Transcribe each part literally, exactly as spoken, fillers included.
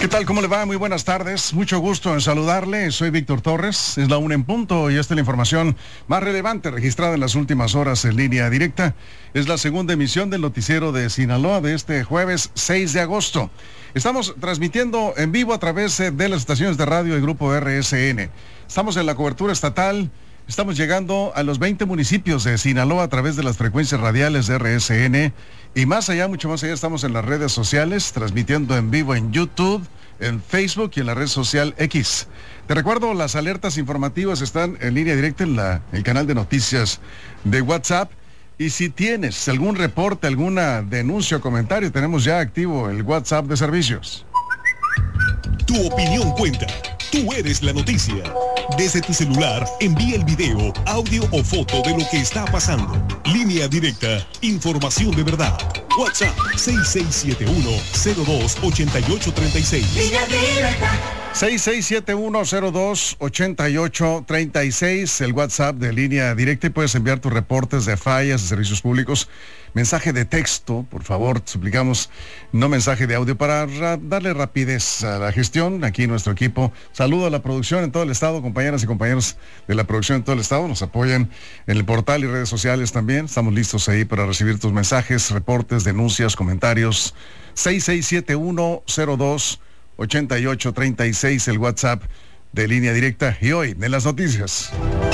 ¿Qué tal? ¿Cómo le va? Muy buenas tardes. Mucho gusto en saludarle. Soy Víctor Torres. Es la una en punto y esta es la información más relevante registrada en las últimas horas en línea directa. Es la segunda emisión del noticiero de Sinaloa de este jueves seis de agosto. Estamos transmitiendo en vivo a través de las estaciones de radio del Grupo R S N. Estamos en la cobertura estatal. Estamos llegando a los veinte municipios de Sinaloa a través de las frecuencias radiales de R S N. Y más allá, mucho más allá, estamos en las redes sociales, transmitiendo en vivo en YouTube, en Facebook y en la red social X. Te recuerdo, las alertas informativas están en línea directa en la, el canal de noticias de WhatsApp. Y si tienes algún reporte, alguna denuncia o comentario, tenemos ya activo el WhatsApp de servicios. Tu opinión cuenta. Tú eres la noticia. Desde tu celular, envía el video, audio o foto de lo que está pasando. Línea directa, información de verdad. WhatsApp seis seis siete uno cero dos ocho ocho tres seis. Línea directa. seis seis siete uno cero dos ocho ocho tres seis, el WhatsApp de línea directa, y puedes enviar tus reportes de fallas de servicios públicos. Mensaje de texto, por favor, te suplicamos, no mensaje de audio, para ra- darle rapidez a la gestión. Aquí nuestro equipo, saludo a la producción en todo el estado, compañeras y compañeros de la producción en todo el estado, nos apoyan en el portal y redes sociales también. Estamos listos ahí para recibir tus mensajes, reportes, denuncias, comentarios. seis seis siete uno cero dos ocho ocho tres seis, el WhatsApp de línea directa. Y hoy, en las noticias,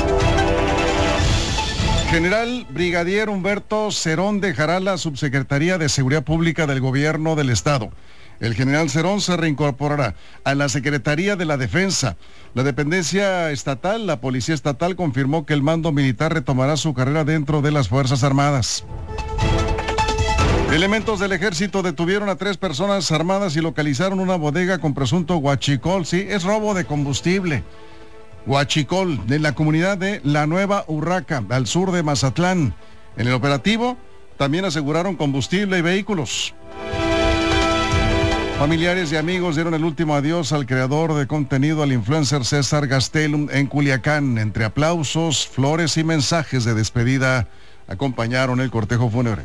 General Brigadier Humberto Cerón dejará la Subsecretaría de Seguridad Pública del Gobierno del Estado. El general Cerón se reincorporará a la Secretaría de la Defensa. La dependencia estatal, la Policía Estatal, confirmó que el mando militar retomará su carrera dentro de las Fuerzas Armadas. Elementos del ejército detuvieron a tres personas armadas y localizaron una bodega con presunto huachicol. Sí, es robo de combustible. Huachicol, en la comunidad de La Nueva Urraca, al sur de Mazatlán. En el operativo también aseguraron combustible y vehículos. Familiares y amigos dieron el último adiós al creador de contenido, al influencer César Gastelum, en Culiacán. Entre aplausos, flores y mensajes de despedida acompañaron el cortejo fúnebre.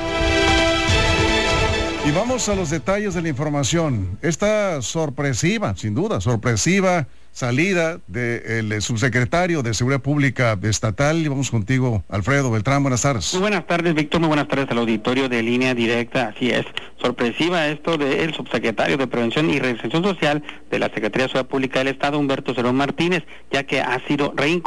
Y vamos a los detalles de la información. Esta sorpresiva, sin duda, sorpresiva salida del subsecretario de Seguridad Pública Estatal. Y vamos contigo, Alfredo Beltrán. Buenas tardes. Muy buenas tardes, Víctor. Muy buenas tardes al auditorio de Línea Directa. Así es, sorpresiva esto del subsecretario de Prevención y Reinserción Social de la Secretaría de Seguridad Pública del Estado, Humberto Cerón Martínez, ya que ha sido reincorporado